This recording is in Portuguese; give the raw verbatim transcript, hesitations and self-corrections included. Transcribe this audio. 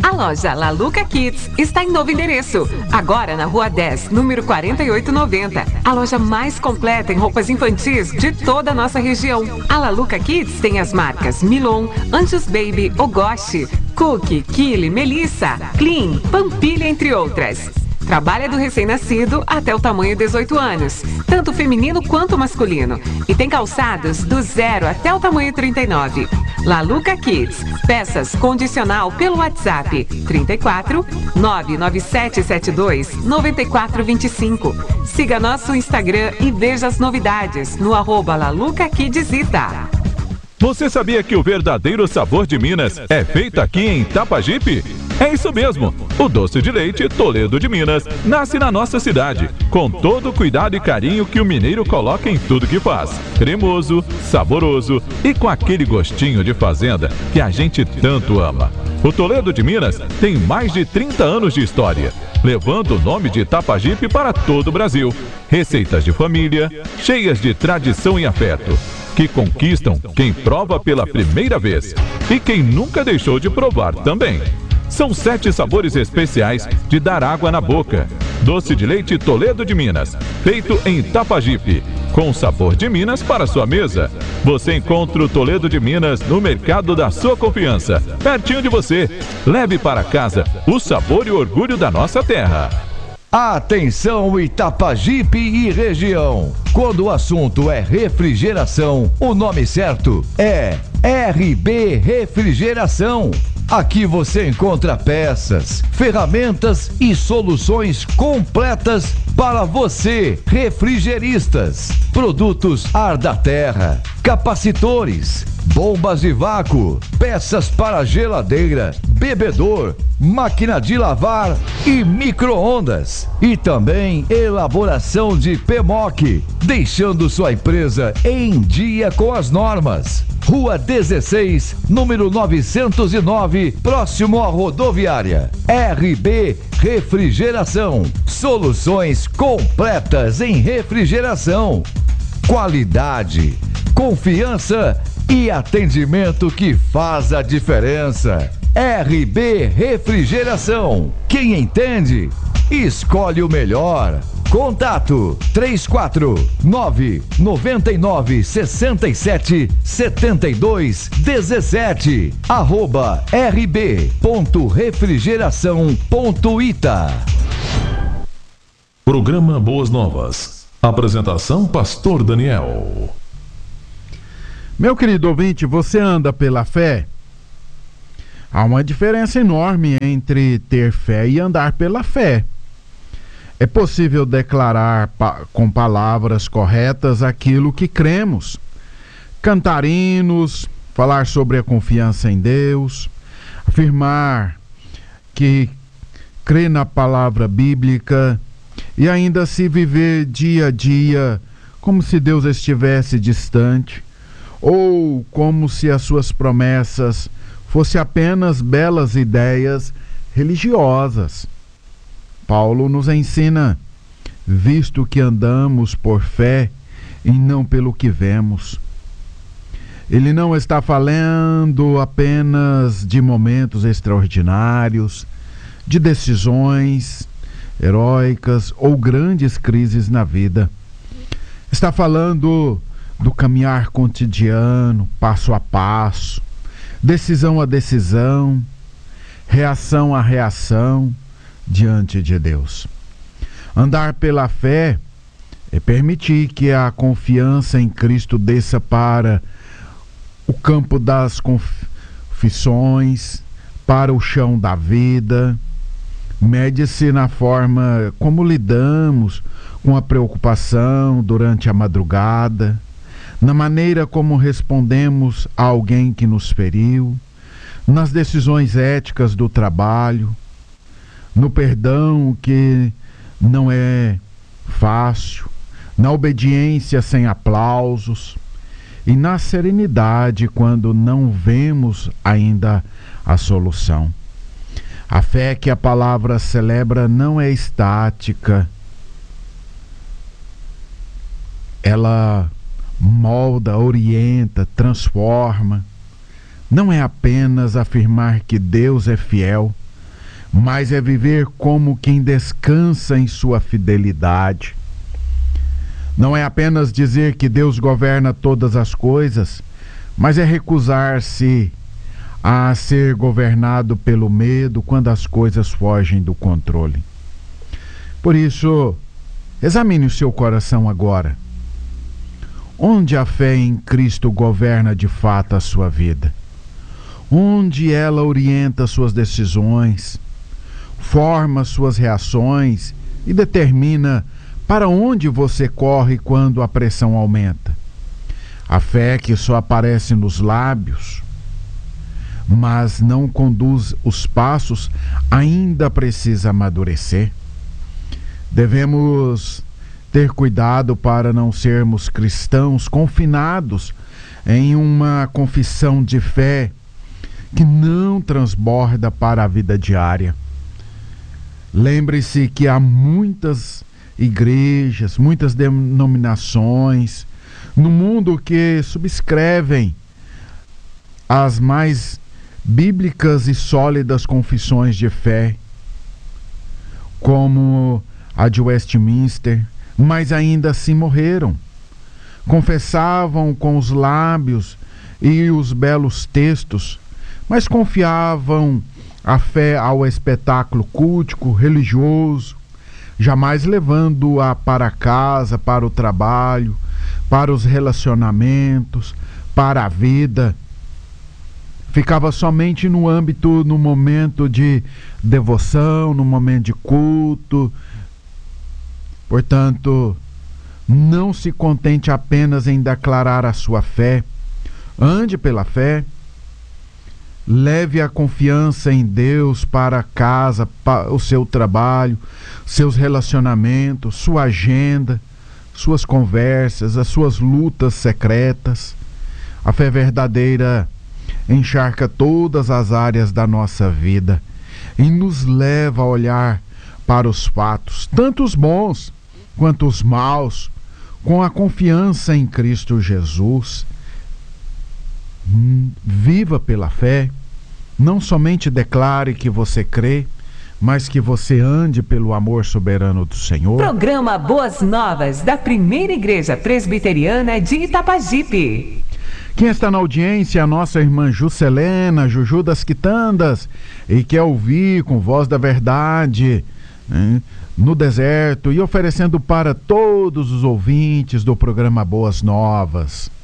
A loja La Luca Kids está em novo endereço, agora na Rua dez, número quarenta e oito noventa. A loja mais completa em roupas infantis de toda a nossa região. A La Luca Kids tem as marcas Milon, Anjos Baby, Ogoshi, Cookie, Kili, Melissa, Clean, Pampilha, entre outras. Trabalha do recém-nascido até o tamanho dezoito anos, tanto feminino quanto masculino. E tem calçados do zero até o tamanho trinta e nove. La Luca Kids, peças condicional pelo WhatsApp trinta e quatro, nove nove sete sete dois, nove quatro dois cinco. Siga nosso Instagram e veja as novidades no arroba La Luca Kidzita. Você sabia que o verdadeiro sabor de Minas é feito aqui em Itapajipe? É isso mesmo! O doce de leite Toledo de Minas nasce na nossa cidade, com todo o cuidado e carinho que o mineiro coloca em tudo que faz. Cremoso, saboroso e com aquele gostinho de fazenda que a gente tanto ama. O Toledo de Minas tem mais de trinta anos de história, levando o nome de Itapajipe para todo o Brasil. Receitas de família, cheias de tradição e afeto, que conquistam quem prova pela primeira vez e quem nunca deixou de provar também. São sete sabores especiais de dar água na boca. Doce de leite Toledo de Minas, feito em Itapajipe, com sabor de Minas para sua mesa. Você encontra o Toledo de Minas no mercado da sua confiança, pertinho de você. Leve para casa o sabor e o orgulho da nossa terra. Atenção Itapajipe e região. Quando o assunto é refrigeração, o nome certo é R B Refrigeração. Aqui você encontra peças, ferramentas e soluções completas para você, refrigeristas. Produtos ar da terra, capacitores, bombas de vácuo, peças para geladeira, bebedor, máquina de lavar e micro-ondas. E também elaboração de P M O C, deixando sua empresa em dia com as normas. Rua dezesseis, número novecentos e nove, próximo à rodoviária. R B Refrigeração. Soluções completas em refrigeração. Qualidade, confiança e atendimento que faz a diferença. R B Refrigeração. Quem entende, escolhe o melhor. Contato três quatro nove, nove nove, seis sete, sete dois um sete, arroba rb ponto refrigeração ponto ita. Programa Boas Novas. Apresentação Pastor Daniel. Meu querido ouvinte, você anda pela fé? Há uma diferença enorme entre ter fé e andar pela fé. É possível declarar pa- com palavras corretas aquilo que cremos, cantar hinos, falar sobre a confiança em Deus, afirmar que crê na palavra bíblica e ainda se viver dia a dia como se Deus estivesse distante ou como se as suas promessas fossem apenas belas ideias religiosas. Paulo nos ensina, visto que andamos por fé e não pelo que vemos. Ele não está falando apenas de momentos extraordinários, de decisões heróicas ou grandes crises na vida. Está falando do caminhar cotidiano, passo a passo, decisão a decisão, reação a reação, diante de Deus. Andar pela fé é permitir que a confiança em Cristo desça para o campo das confissões, para o chão da vida. Mede-se na forma como lidamos com a preocupação durante a madrugada, na maneira como respondemos a alguém que nos feriu, nas decisões éticas do trabalho, no perdão que não é fácil, na obediência sem aplausos e na serenidade quando não vemos ainda a solução. A fé que a palavra celebra não é estática, ela molda, orienta, transforma. Não é apenas afirmar que Deus é fiel, mas é viver como quem descansa em sua fidelidade. Não é apenas dizer que Deus governa todas as coisas, mas é recusar-se a ser governado pelo medo quando as coisas fogem do controle. Por isso, examine o seu coração agora. Onde a fé em Cristo governa de fato a sua vida? Onde ela orienta suas decisões, forma suas reações e determina para onde você corre quando a pressão aumenta? A fé que só aparece nos lábios, mas não conduz os passos, ainda precisa amadurecer. Devemos ter cuidado para não sermos cristãos confinados em uma confissão de fé que não transborda para a vida diária. Lembre-se que há muitas igrejas, muitas denominações no mundo que subscrevem as mais bíblicas e sólidas confissões de fé, como a de Westminster, mas ainda assim morreram. Confessavam com os lábios e os belos textos, mas confiavam a fé ao espetáculo cultico, religioso, jamais levando-a para casa, para o trabalho, para os relacionamentos, para a vida. Ficava somente no âmbito, no momento de devoção, no momento de culto. Portanto, não se contente apenas em declarar a sua fé. Ande pela fé. Leve a confiança em Deus para casa, para o seu trabalho, seus relacionamentos, sua agenda, suas conversas, as suas lutas secretas. A fé verdadeira encharca todas as áreas da nossa vida e nos leva a olhar para os fatos, tanto os bons quanto os maus, com a confiança em Cristo Jesus. Viva pela fé, não somente declare que você crê, mas que você ande pelo amor soberano do Senhor. Programa Boas Novas da Primeira Igreja Presbiteriana de Itapajipe. Quem está na audiência é a nossa irmã Juscelena, Juju das Quitandas, e quer ouvir com voz da verdade, né, no deserto, e oferecendo para todos os ouvintes do programa Boas Novas.